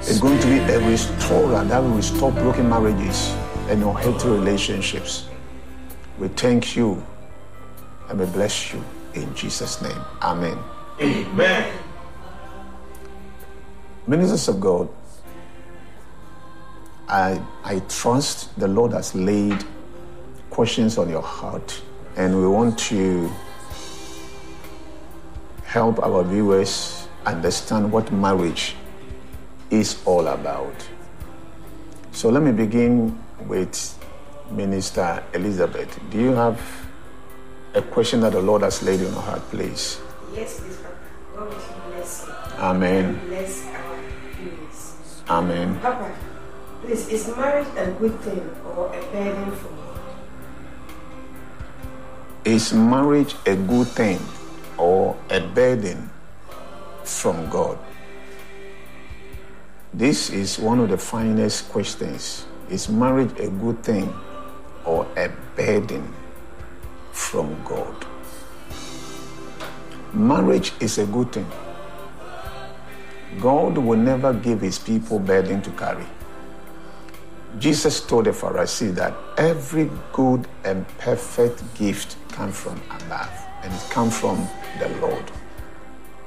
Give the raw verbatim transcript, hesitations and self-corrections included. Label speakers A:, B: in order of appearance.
A: It's going to be a restorer that will restore broken marriages and unhealthy relationships. We thank you and we bless you in Jesus' name. Amen.
B: Amen.
A: Ministers of God, I, I trust the Lord has laid questions on your heart, and we want to help our viewers understand what marriage is all about. So let me begin with Minister Elizabeth. Do you have a question that the Lord has laid on your heart, please?
C: Yes, please, Papa. God will bless you.
A: Amen.
C: Bless our viewers.
A: Amen.
C: Papa, please, is marriage a good thing or a burden for you?
A: Is marriage a good thing or a burden from God? This is one of the finest questions. Is marriage a good thing or a burden from God? Marriage is a good thing. God will never give his people burden to carry. Jesus told the Pharisee that every good and perfect gift comes from above, and it comes from the Lord.